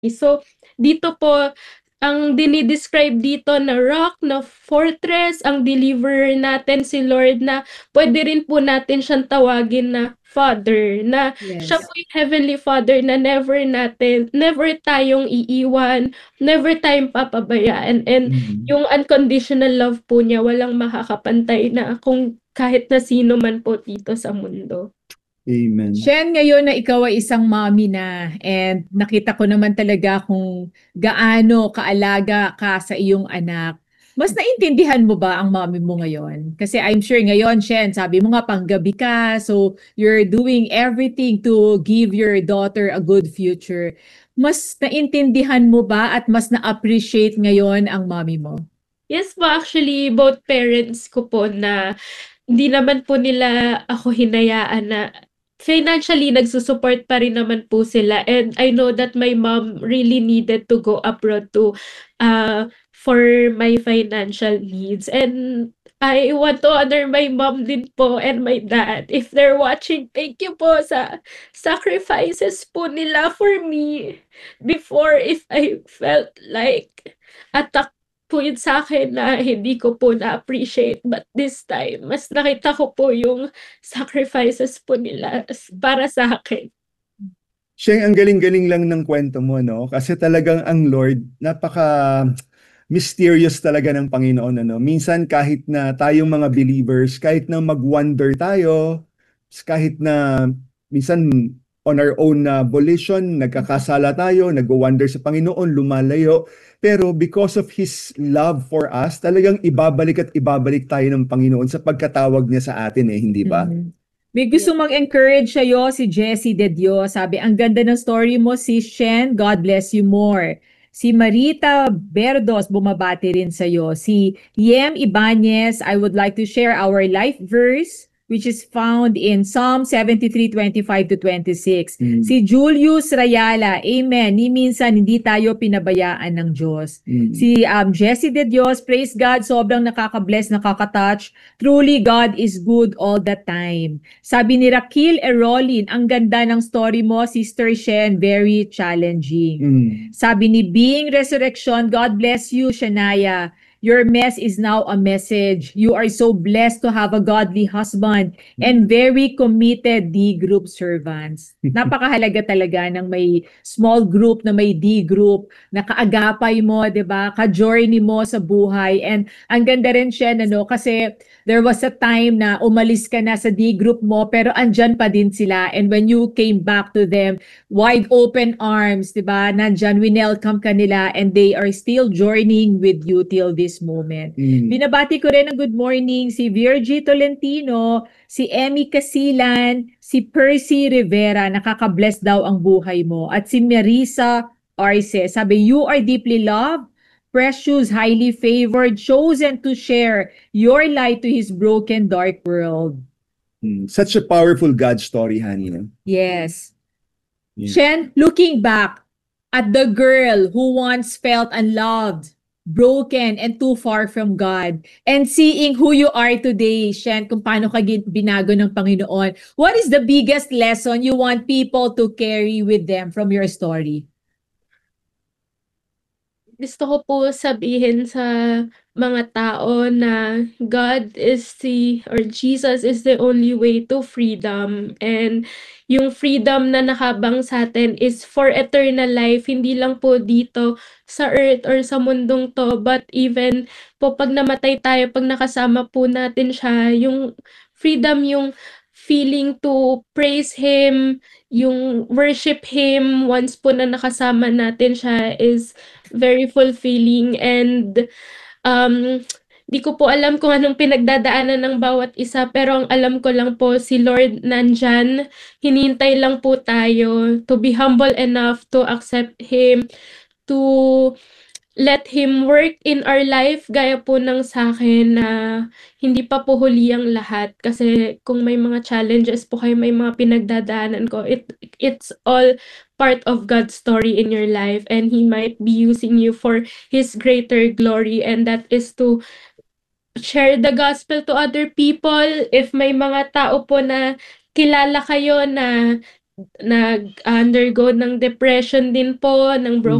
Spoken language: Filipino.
So, dito po, ang dinidescribe dito na rock, na fortress, ang deliverer natin si Lord, na pwede rin po natin siyang tawagin na Father, na siya Yes. po yung Heavenly Father na never tayong iiwan, never tayong papabayaan, and Mhm. yung unconditional love po niya walang makakapantay na kung kahit na sino man po dito sa mundo. Amen. Shen, ngayon na ikaw ay isang mommy na and nakita ko naman talaga kung gaano kaalaga ka sa iyong anak. Mas naintindihan mo ba ang mommy mo ngayon? Kasi I'm sure ngayon, Shen, sabi mo nga panggabi ka, so you're doing everything to give your daughter a good future. Mas naintindihan mo ba at mas na-appreciate ngayon ang mommy mo? Yes po, actually, both parents ko po na hindi naman po nila ako hinayaan na financially nagsusupport pa rin naman po sila, and I know that my mom really needed to go abroad to for my financial needs, and I want to honor my mom din po and my dad. If they're watching, thank you po sa sacrifices po nila for me before, if I felt like attack po yun sa'kin na hindi ko po na-appreciate, but this time mas nakita ko po yung sacrifices po nila para sa'kin. Siya ang galing-galing lang ng kwento mo, no? Kasi talagang ang Lord, napaka mysterious talaga ng Panginoon, ano? Minsan kahit na tayong mga believers, kahit na mag-wonder tayo, kahit na minsan on our own na volition, nagkakasala tayo, nag-wonder sa Panginoon, lumalayo. Pero because of His love for us, talagang ibabalik at ibabalik tayo ng Panginoon sa pagkatawag niya sa atin, hindi ba? May gusto mag-encourage sa'yo, si Jessie De Dios. Sabi, ang ganda ng story mo, si Shen, God bless you more. Si Marita Berdos, bumabati rin sa'yo. Si Yem Ibanez, I would like to share our life verse, which is found in Psalm 73:25-26. Si Julius Rayala, Amen. Ni minsan hindi tayo pinabayaan ng Diyos. Si Jessie De Dios, praise God, sobrang nakaka-bless, nakaka-touch. Truly, God is good all the time. Sabi ni Rakil Erolin, ang ganda ng story mo, Sister Shen, very challenging. Sabi ni Being Resurrection, God bless you, Shania. Your mess is now a message. You are so blessed to have a godly husband and very committed D group servants. Napakahalaga talaga ng may small group na may D group na kaagapay mo, 'di ba? Ka-journey mo sa buhay. And ang ganda rin siya kasi there was a time na umalis ka na sa D group mo pero andyan pa din sila, and when you came back to them, wide open arms, 'di ba? Nandyan, winelcome ka nila, and they are still journeying with you till this moment. Binabati ko rin ng good morning si Virgie Tolentino, si Emmy Casilan, si Percy Rivera, nakaka-bless daw ang buhay mo, at si Marisa Arce, sabi, you are deeply loved, precious, highly favored, chosen to share your light to His broken, dark world. Such a powerful God story, honey. Yes. Yeah. Shen, looking back at the girl who once felt unloved, broken, and too far from God, and seeing who you are today, Shen, kung paano ka binago ng Panginoon, what is the biggest lesson you want people to carry with them from your story? Gusto ko po sabihin sa mga tao na God is or Jesus is the only way to freedom, and yung freedom na nakabang sa atin is for eternal life, hindi lang po dito sa earth or sa mundong to, but even po pag namatay tayo, pag nakasama po natin siya, yung freedom, yung feeling to praise Him, yung worship Him once po na nakasama natin siya is very fulfilling. And di ko po alam kung anong pinagdadaanan ng bawat isa, pero ang alam ko lang po si Lord nandyan, hinihintay lang po tayo to be humble enough to accept Him, to let Him work in our life, gaya po ng sa'kin na hindi pa po huli ang lahat. Kasi kung may mga challenges po kayo, may mga pinagdadaanan ko, it's all part of God's story in your life, and He might be using you for His greater glory, and that is to share the gospel to other people. If may mga tao po na kilala kayo na nag-undergo ng depression din po, ng broken